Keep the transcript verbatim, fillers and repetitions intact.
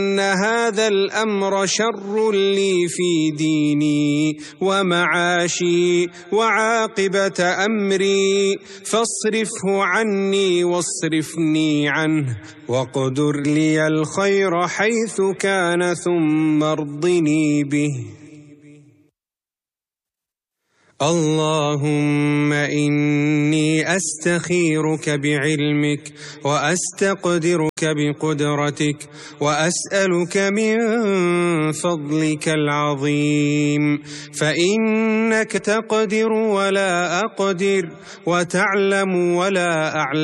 إن هذا الأمر شر لي في ديني ومعاشي وعاقبة أمري، فاصرفه عني واصرفني عنه، واقدر لي الخير حيث كان ثم ارضني به. اللهم إني أستخيرك بعلمك وأستقدرك بقدرتك وأسألك من فضلك العظيم، فإنك تقدر ولا أقدر وتعلم ولا أعلم.